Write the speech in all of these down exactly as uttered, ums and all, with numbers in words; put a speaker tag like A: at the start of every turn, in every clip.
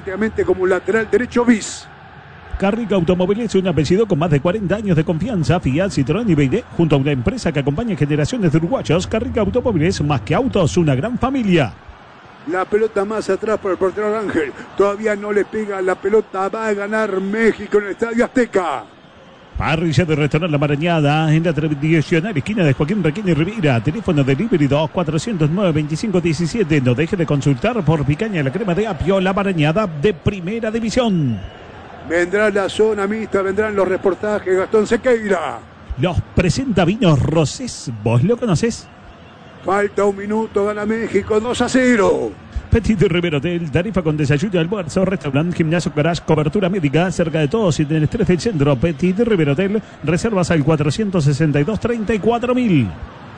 A: prácticamente como un lateral derecho bis.
B: Carrica Automóviles es un apellido con más de cuarenta años de confianza. Fiat, Citroën y B Y D, junto a una empresa que acompaña generaciones de uruguayos. Carrica Automóviles, más que autos, una gran familia.
A: La pelota más atrás por el portero Ángel. Todavía no le pega la pelota. Va a ganar México en el Estadio Azteca.
B: Parrilla de Restaurante La Marañada, en la tradicional esquina de Joaquín Requín y Rivera. Teléfono delivery dos cuatrocientos nueve veinticinco diecisiete. No deje de consultar por picaña la crema de apio La Marañada de Primera División.
A: Vendrá la zona mixta, vendrán los reportajes. Gastón Sequeira.
B: Los presenta Vinos Rosés. ¿Vos lo conocés?
A: Falta un minuto, gana México dos a cero.
B: Petit Rivero Hotel, tarifa con desayuno, almuerzo, restaurante, gimnasio, garage, cobertura médica, cerca de todos y en el estrés del centro. Petit Rivero Hotel, reservas al cuatrocientos sesenta y dos treinta y cuatro mil.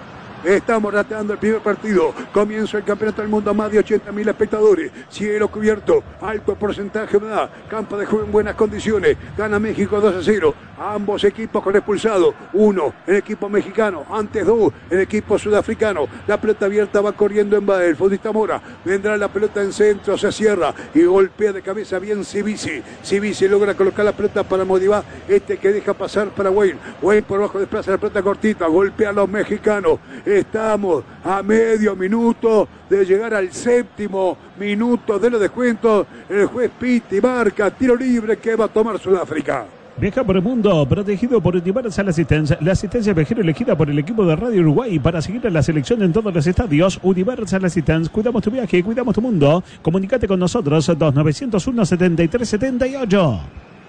A: Estamos rateando el primer partido. Comienzo el campeonato del mundo, más de ochenta mil espectadores. Cielo cubierto, alto porcentaje de humedad. Campo de juego en buenas condiciones. Gana México dos a cero. Ambos equipos con expulsado. Uno, el equipo mexicano. Antes dos, el equipo sudafricano. La pelota abierta va corriendo en el futbolista Mora. Vendrá la pelota en centro, se cierra y golpea de cabeza bien Cibisi. Cibisi logra colocar la pelota para motivar. Este que deja pasar para Wayne. Wayne por abajo desplaza la pelota cortita. Golpea a los mexicanos. Estamos a medio minuto de llegar al séptimo minuto de los descuentos. El juez Pitti marca tiro libre que va a tomar Sudáfrica.
B: Viaja por el mundo, protegido por Universal Assistance. La asistencia viajera elegida por el equipo de Radio Uruguay para seguir a la selección en todos los estadios. Universal Assistance, cuidamos tu viaje, cuidamos tu mundo. Comunícate con nosotros, dos nueve cero uno, setenta y tres setenta y ocho.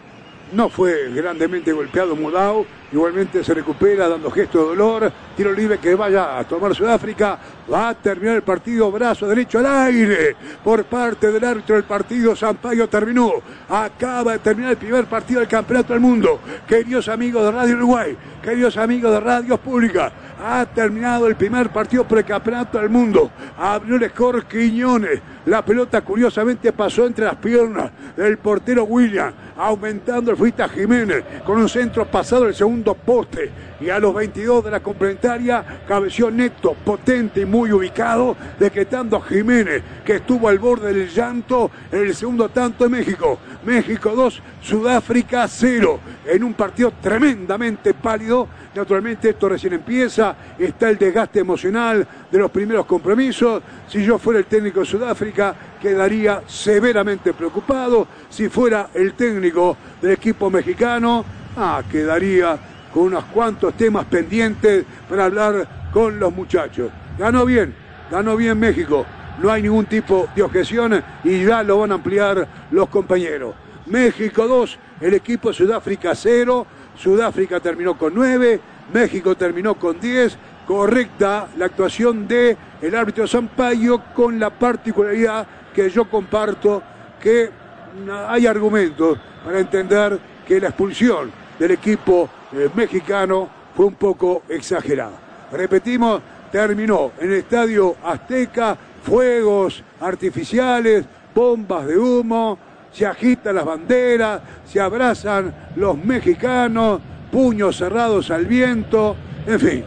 A: No fue grandemente golpeado Mudau, igualmente se recupera dando gesto de dolor. Tiro libre que vaya a tomar Sudáfrica. Va a terminar el partido, brazo derecho al aire por parte del árbitro del partido. Sampaio terminó, acaba de terminar el primer partido del Campeonato del Mundo. Queridos amigos de Radio Uruguay, queridos amigos de Radios Públicas, ha terminado el primer partido por el Campeonato del Mundo. Abrió el score Quiñones. La pelota curiosamente pasó entre las piernas del portero William, aumentando el futbolista Jiménez con un centro pasado el segundo poste. Y a los veintidós de la complementaria cabeció Neto, potente y muy ubicado, decretando a Jiménez, que estuvo al borde del llanto en el segundo tanto de México. México dos, Sudáfrica cero, en un partido tremendamente pálido. Naturalmente esto recién empieza, está el desgaste emocional de los primeros compromisos. Si yo fuera el técnico de Sudáfrica, quedaría severamente preocupado. Si fuera el técnico del equipo mexicano, ah, quedaría con unos cuantos temas pendientes para hablar con los muchachos. Ganó bien, ganó bien México. No hay ningún tipo de objeción y ya lo van a ampliar los compañeros. México dos, el equipo de Sudáfrica cero. Sudáfrica terminó con nueve, México terminó con diez. Correcta la actuación de el árbitro Sampaio, con la particularidad que yo comparto, que hay argumentos para entender que la expulsión del equipo eh, mexicano fue un poco exagerada. Repetimos, terminó en el Estadio Azteca, fuegos artificiales, bombas de humo, se agitan las banderas, se abrazan los mexicanos, puños cerrados al viento, en fin,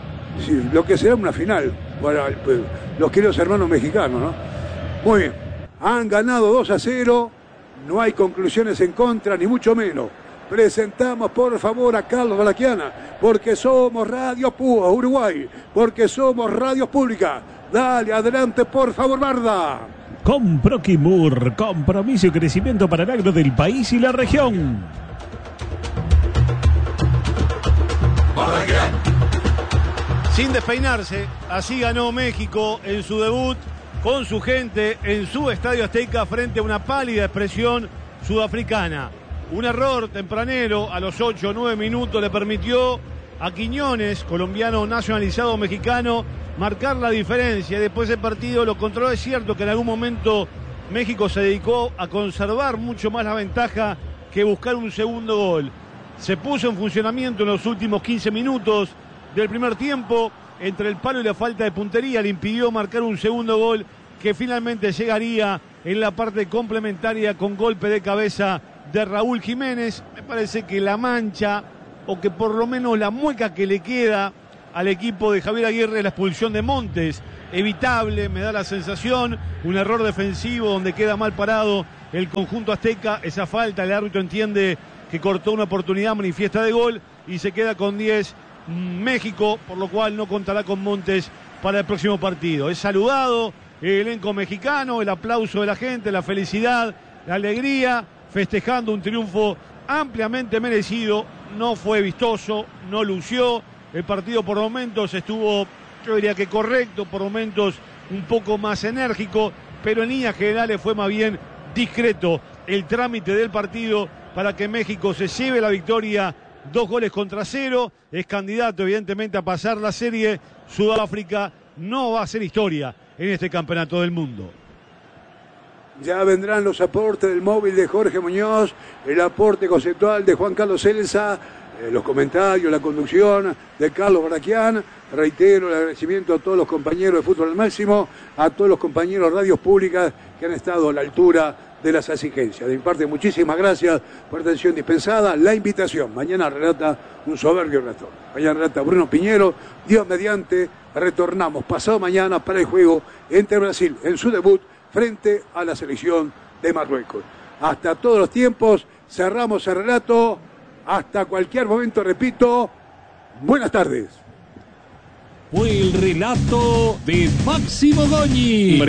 A: sí, lo que será una final para el, los queridos hermanos mexicanos, ¿no? Muy bien, han ganado dos a cero, no hay conclusiones en contra, ni mucho menos. Presentamos por favor a Carlos Balaquiana, porque somos Radio Púa Uruguay, porque somos Radio Pública. Dale, adelante por favor, Barda.
B: Con Proquimur, compromiso y crecimiento para el agro del país y la región.
C: Sin despeinarse, así ganó México en su debut con su gente en su Estadio Azteca frente a una pálida expresión sudafricana. Un error tempranero a los ocho o nueve minutos le permitió a Quiñones, colombiano nacionalizado mexicano, marcar la diferencia. Después del partido lo controló. Es cierto que en algún momento México se dedicó a conservar mucho más la ventaja que buscar un segundo gol. Se puso en funcionamiento en los últimos quince minutos del primer tiempo. Entre el palo y la falta de puntería le impidió marcar un segundo gol que finalmente llegaría en la parte complementaria con golpe de cabeza de Raúl Jiménez. Me parece que la mancha, o que por lo menos la mueca que le queda al equipo de Javier Aguirre, la expulsión de Montes, evitable, me da la sensación, un error defensivo donde queda mal parado el conjunto azteca. Esa falta, el árbitro entiende que cortó una oportunidad manifiesta de gol y se queda con diez México, por lo cual no contará con Montes para el próximo partido. Es saludado el elenco mexicano, el aplauso de la gente, la felicidad, la alegría, festejando un triunfo ampliamente merecido. No fue vistoso, no lució. El partido por momentos estuvo, yo diría que correcto, por momentos un poco más enérgico, pero en líneas generales fue más bien discreto el trámite del partido para que México se lleve la victoria. Dos goles contra cero, es candidato evidentemente a pasar la serie. Sudáfrica no va a hacer historia en este campeonato del mundo.
A: Ya vendrán los aportes del móvil de Jorge Muñoz, el aporte conceptual de Juan Carlos Celsa, eh, los comentarios, la conducción de Carlos Baraquián. Reitero el agradecimiento a todos los compañeros de Fútbol al Máximo, a todos los compañeros de radios públicas que han estado a la altura de las exigencias. De mi parte, muchísimas gracias por la atención dispensada. La invitación, mañana relata un soberbio retorno. Mañana relata Bruno Piñero. Dios mediante, retornamos pasado mañana para el juego entre Brasil en su debut frente a la selección de Marruecos. Hasta todos los tiempos, cerramos el relato. Hasta cualquier momento, repito, buenas tardes.
D: Fue el relato de Máximo Goñi.